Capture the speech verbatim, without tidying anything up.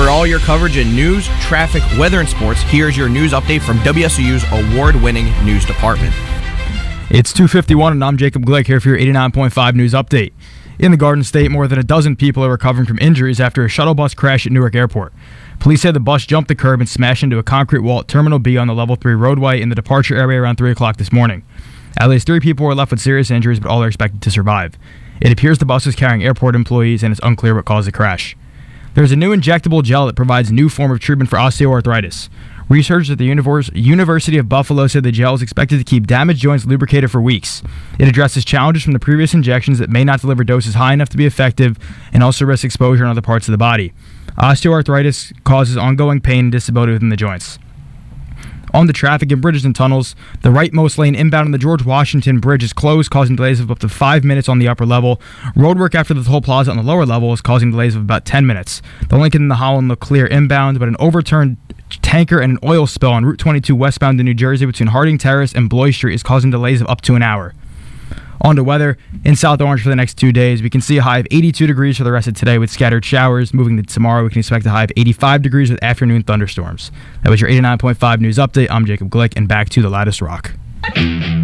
For all your coverage in news, traffic, weather, and sports, here's your news update from W S O U's award-winning news department. It's two fifty-one, and I'm Jacob Glick here for your eighty-nine point five news update. In the Garden State, more than a dozen people are recovering from injuries after a shuttle bus crash at Newark Airport. Police say the bus jumped the curb and smashed into a concrete wall at Terminal B on the Level three roadway in the departure area around three o'clock this morning. At least three people were left with serious injuries, but all are expected to survive. It appears the bus was carrying airport employees, and it's unclear what caused the crash. There's a new injectable gel that provides a new form of treatment for osteoarthritis. Researchers at the Univers- University of Buffalo said the gel is expected to keep damaged joints lubricated for weeks. It addresses challenges from the previous injections that may not deliver doses high enough to be effective and also risk exposure in other parts of the body. Osteoarthritis causes ongoing pain and disability within the joints. On the traffic in bridges and tunnels, the rightmost lane inbound on the George Washington Bridge is closed, causing delays of up to five minutes on the upper level. Roadwork after the toll plaza on the lower level is causing delays of about ten minutes. The Lincoln and the Holland look clear inbound, but an overturned tanker and an oil spill on Route twenty-two westbound to New Jersey between Harding Terrace and Bloy Street is causing delays of up to an hour. On to weather. In South Orange for the next two days, we can see a high of eighty-two degrees for the rest of today with scattered showers. Moving to tomorrow, we can expect a high of eighty-five degrees with afternoon thunderstorms. That was your eighty-nine point five news update. I'm Jacob Glick, and back to the Lattice Rock.